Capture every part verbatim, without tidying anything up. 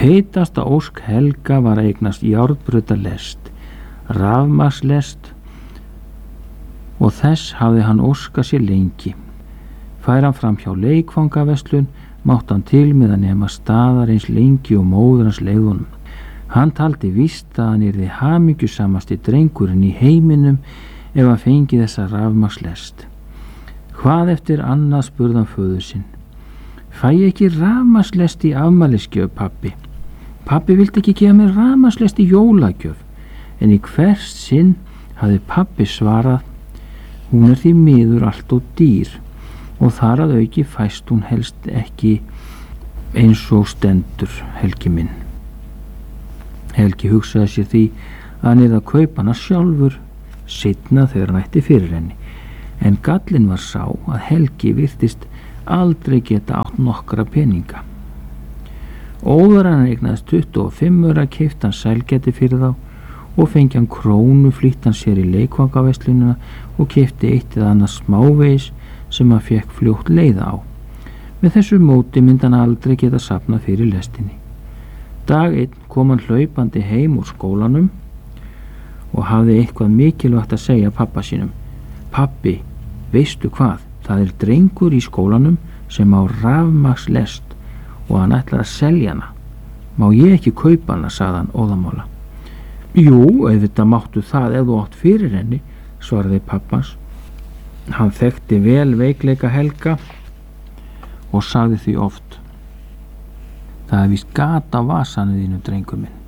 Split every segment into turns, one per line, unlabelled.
Heitasta ósk Helga var að eignast járnbrautarlest, rafmagnslest, og þess hafði hann óskað sér lengi. Fær hann fram hjá leikfangaverslun, mátt hann til með að nema staðar eins lengi og móður hans leyfði honum. Hann taldi víst að hann yrði hamingjusamasti drengurinn í heiminum ef hann fengi þessa rafmagnslest. Hvað eftir annað spurði hann föður sinn. Fæ ég ekki rafmagnslest í afmælisgjöf, pabbi? Pabbi vildi ekki gefa mér rafmagnslest í jólagjöf, en í hvers sinn hafði pabbi svarað: hún er því miður allt og dýr og þar að auki fæst hún helst ekki eins og stendur, Helgi minn. Helgi hugsaði sér því að hann yrði að kaupa hana sjálfur seinna þegar hann ætti fyrir henni, en gallinn var sá að Helgi virtist aldrei geta átt nokkra peninga. Óður hann eignaðist tuttugu og fimm aura keypti hann sælgæti fyrir þá og fengi hann krónu, flýtti hann sér í leikfangaverslunina og keypti eitt eða annað smávegis sem hann fekk fljótt leiða á. Með þessu móti myndi hann aldrei geta safnað fyrir lestinni. Dag einn kom hann hlaupandi heim úr skólanum og hafði eitthvað mikilvægt að segja pappa sínum. Pabbi, veistu hvað? Það er drengur í skólanum sem á rafmagnslest og hann ætlar að selja hana. Má ég ekki kaupa hana, sagði hann óðamála. Jú, auðvitað máttu það ef þú átt fyrir henni, svaraði pappans. Hann þekkti vel veikleika Helga og sagði því oft: það er víst gat á vasanum þínum, drengur minn.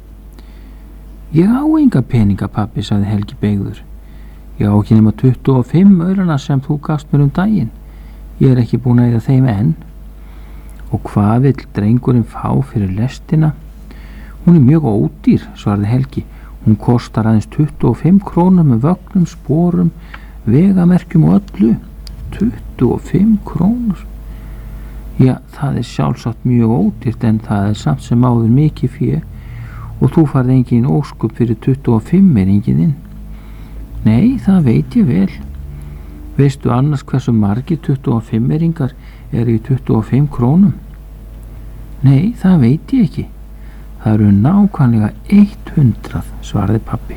Ég á enga peninga, pabbi, sagði Helgi beygður. Ég á ekki nema tuttugu og fimm aurana sem þú gafst mér um daginn. Ég er ekki búin að eyða þeim enn. Og hvað vill drengurinn fá fyrir lestina? Hún er mjög ódýr, svaraði Helgi. Hún kostar aðeins tuttugu og fimm krónur með vögnum, sporum, vegamerkjum og öllu. tuttugu og fimm krónur? Já, það er sjálfsagt mjög ódýrt, en það er samt sem áður mikið fé og þú farði engin óskup fyrir tuttugu og fimm er engin inn. Nei, það veit ég vel. Veistu annars hversu margir tuttugu og fimm eringar eru í tuttugu og fimm krónum? Nei, það veit ég ekki. Það eru nákvæmlega hundrað, svaraði pabbi.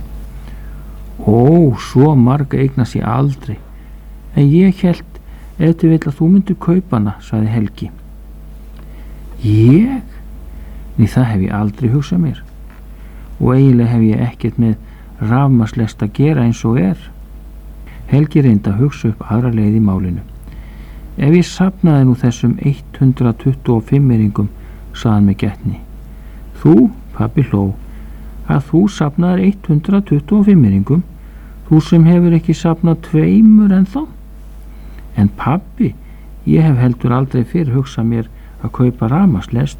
Ó, svo marga eignast ég aldrei. En ég hélt ef þið vill að þú myndir kaupa hana, sagði Helgi. Ég? Nei, það hef ég aldrei hugsað mér. Og eiginlega hef ég ekkert með rafmagnslest að gera eins og er. Helgi reyndi að hugsa upp aðra leið í málinu. Ef ég safnaði nú þessum hundrað tuttugu og fimm eringum, sagði hann með gætni. Þú, pabbi hló, að þú safnaðir hundrað tuttugu og fimm eringum, þú sem hefur ekki safnað tveimur ennþá? En pabbi, ég hef heldur aldrei fyrr hugsað mér að kaupa rafmagnslest.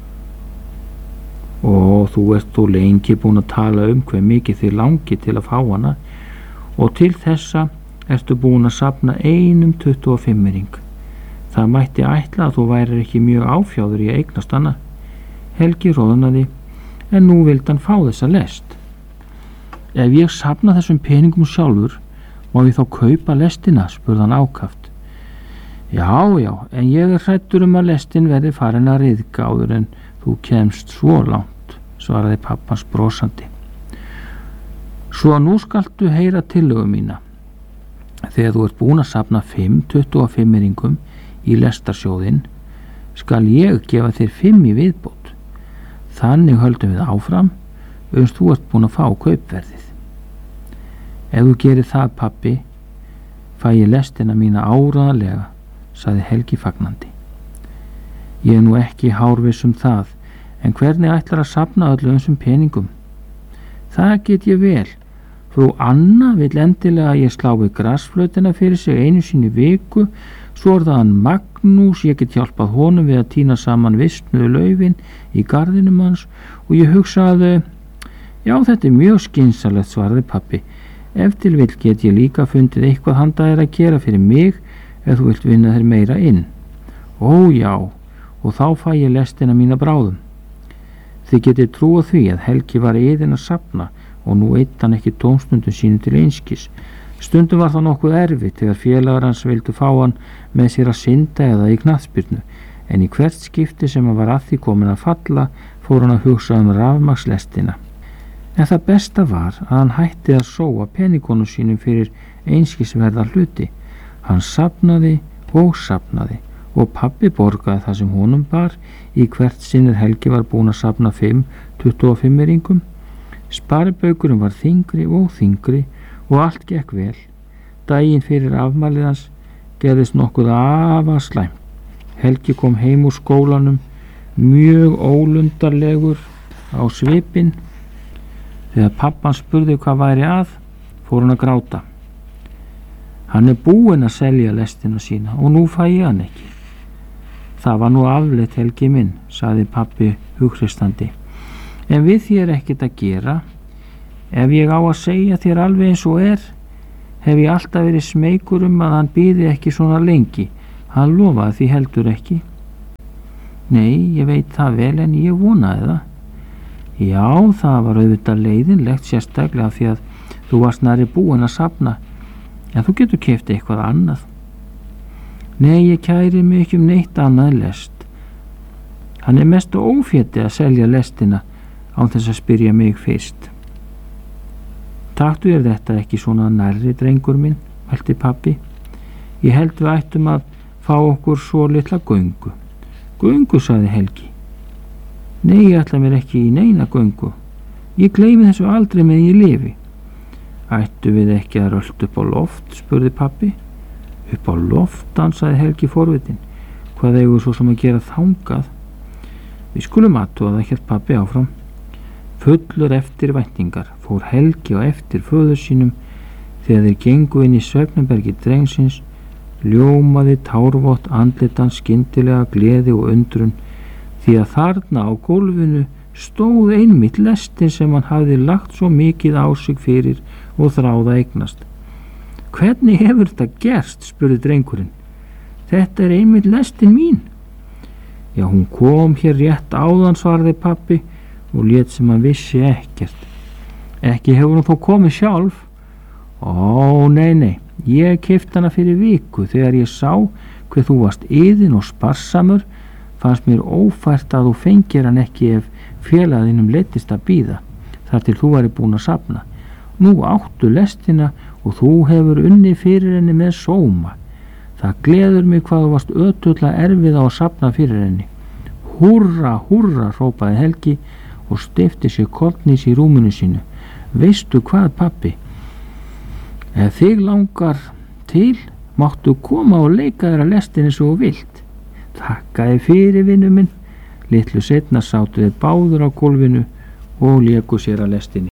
Og þú ert þú lengi búin að tala um hve mikið þið langi til að fá hana og til þessa ertu búin að safna einum tuttugu og fimm ering. Það mætti ætla að þú værir ekki mjög áfjáður í að eignast hana. Helgi roðnaði, en nú vildi hann fá þessa lest. Ef ég safna þessum peningum sjálfur, má ég þá kaupa lestina, spurði hann ákaft. Já, já, en ég er hræddur um að lestin verði farin að ryðga áður en þú kemst svo langt, svaraði pappans brosandi. Svo nú skaltu heyra tillögu mína. Þegar þú ert búin að safna fimm tuttugu og fimm eringum í lestarsjóðinn, skal ég gefa þér fimm í viðbót. Þannig höldum við áfram, uns þú ert búin að fá kaupverðið. Ef þú gerir það, pabbi, fæ ég lestina mína áreiðanlega, sagði Helgi fagnandi. Ég er nú ekki hárviss um það, en hvernig ætlar að safna öllu þessum peningum? Það get ég vel. Frú Anna vill endilega að ég slái grasflautina fyrir sig einu sinni í viku, svo er það hann Magnús, ég get hjálpað honum við að tína saman vistnuðu laufin í garðinum hans og ég hugsaði, já, þetta er mjög skynsamlegt, svaraði pabbi. Ef til vill get ég líka fundið eitthvað handa þér að gera fyrir mig ef þú vilt vinna þér meira inn. Ó já, og þá fæ ég lestina mína bráðum. Þið getið trúað því að Helgi var iðinn að safna og nú eitt hann ekki tómstundum sínu til einskis. Stundum var það nokkuð erfitt þegar félagar hans vildu fá hann með sér að synda eða í knattspyrnu, en í hvert skipti sem hann var að því komin að falla fór hann að hugsa um rafmagnslestina. En það besta var að hann hætti að sóa peningunum sínum fyrir einskisverða hluti. Hann safnaði og safnaði og pabbi borgaði það sem honum bar í hvert sinn er Helgi var búinn að safna fimm tuttugu og fimm ringum. Sparibaukurinn var þyngri og þyngri og allt gekk vel. Daginn fyrir afmælið hans gerðist nokkuð afar slæmt. Helgi kom heim úr skólanum mjög ólundarlegur á svipinn. Þegar pappan spurði hvað væri að, fór hann að gráta. Hann er búinn að selja lestina sína og nú fæ ég hann ekki. Það var nú afleitt, Helgi minn, sagði pabbi hughristandi. En við því er ekkert að gera. Ef ég á að segja þér alveg eins og er, hef ég alltaf verið smeykur um að hann bíði ekki svona lengi. Hann lofaði því heldur ekki. Nei, ég veit það vel en ég vonaði það. Já, það var auðvitað leiðinlegt sérstaklega því að þú varst nærri búinn að safna, en þú getur keypt eitthvað annað. Nei, ég kæri mig ekki um neitt annað en lest. Hann er mest ófétti að selja lestina án þess að spyrja mig fyrst. Taktu þér þetta ekki svona nærri, drengur minn, mælti pabbi. Ég held við ættum að fá okkur svo litla göngu. Göngu, sagði Helgi. Nei, ég ætla mér ekki í neina göngu. Ég gleymi þessu aldrei með ég lifi. Ættu við ekki að rölda upp á loft, spurði pabbi. Upp á loft, dansaði Helgi forvitin. Hvað eigum svo sem að gera þangað? Við skulum athuga það, hélt pabbi áfram. Fullur eftir væntingar fór Helgi á eftir föður sínum. Þegar þeir gengu inn í svefnherbergi drengsins ljómaði tárvott andlitan skyndilega gleði og undrun, því að þarna á gólfinu stóð einmitt lestin sem hann hafði lagt svo mikið á sig fyrir og þráða eignast. Hvernig hefur þetta gerst, spurði drengurinn. Þetta er einmitt lestin mín. Já, hún kom hér rétt áðan, svaraði pabbi og lét sem hann vissi ekkert. Ekki hefur hún þó komið sjálf. Ó, nei, nei, ég keypti hana fyrir viku. Þegar ég sá hver þú varst iðinn og sparsamur, fannst mér ófært að þú fengir hann ekki ef félaginum leittist að bíða, þar til þú væri búin að safna. Nú áttu lestina og þú hefur unnið fyrir henni með sóma. Það gleður mig hvað þú varst ötullega erfið á að safna fyrir henni. Húrra, húrra, hrópaði Helgi og steypti sér kollnís í rúminu sínu. Veistu hvað, pabbi? Ef þig langar til, máttu koma og leika þér að lestinni svo vilt. Þakkaði fyrir, vinur minn. Litlu seinna sátu þeir báður á gólfinu og léku sér að lestinni.